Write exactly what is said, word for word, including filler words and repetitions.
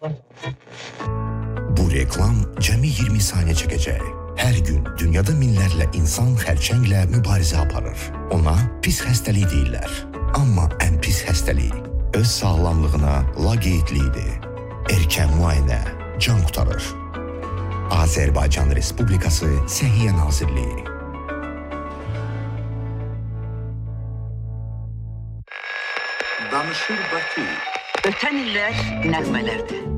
Bu reklam cəmi iyirmi saniyə çəkəcək. Hər gün dünyada minlərlə insan xərçənglə mübarizə aparır. Ona pis xəstəlik deyirlər. Amma ən pis xəstəlik öz sağlamlığına laqeydliyidir. Erkən müayinə can qurtarır. Azərbaycan Respublikası Səhiyyə Nazirliyi. Danışır Bakı. Ötən illər nəğmələrdir.